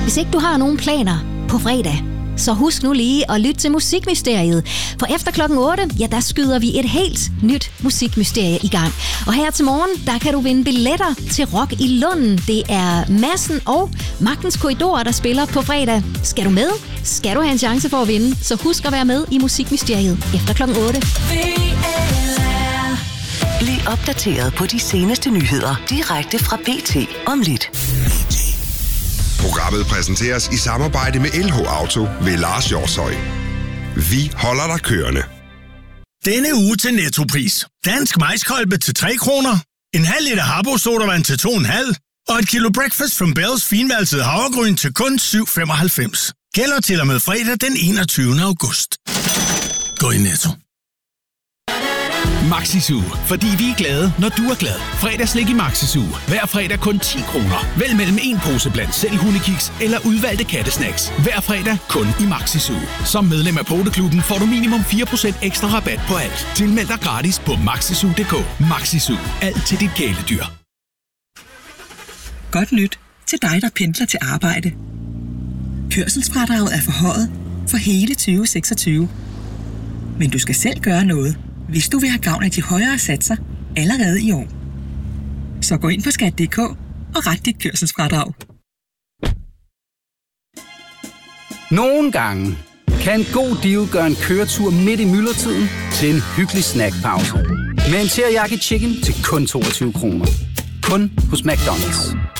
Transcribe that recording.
Hvis ikke du har nogen planer på fredag, så husk nu lige at lytte til Musikmysteriet. For efter klokken 8, ja, der skyder vi et helt nyt musikmysterie i gang. Og her til morgen, der kan du vinde billetter til Rock i Lunden. Det er Madsen og Magtens Korridor, der spiller på fredag. Skal du med? Skal du have en chance for at vinde? Så husk at være med i Musikmysteriet efter klokken 8. Bliv opdateret på de seneste nyheder direkte fra BT om lidt. Programmet præsenteres i samarbejde med LH Auto ved Lars Hjortshøj. Vi holder dig kørende. Denne uge til Nettopris. Dansk maiskolbe til 3 kroner. En halv liter Harbo sodavand til 2,5. Og et kilo Breakfast from Bells finvalset havregryn til kun 7,95. Gælder til og med fredag den 21. august. Gå i Netto. Maxi-Zoo, fordi vi er glade, når du er glad. Fredagslik i Maxi-Zoo. Hver fredag kun 10 kroner. Vælg mellem en pose blandt selv hundekiks eller udvalgte kattesnacks. Hver fredag kun i Maxi-Zoo. Som medlem af Poteklubben får du minimum 4% ekstra rabat på alt. Tilmeld dig gratis på maxizoo.dk. Maxi-Zoo. Alt til dit kæledyr. Godt nyt til dig, der pendler til arbejde. Kørselsfradraget er forhøjet for hele 2026. Men du skal selv gøre noget, hvis du vil have gavn af de højere satser allerede i år. Så gå ind på skat.dk og ret dit kørselsfradrag. Nogle gange kan en god deal gøre en køretur midt i myldretiden til en hyggelig snackpause. Med en teriyaki chicken til kun 22 kroner. Kun hos McDonald's.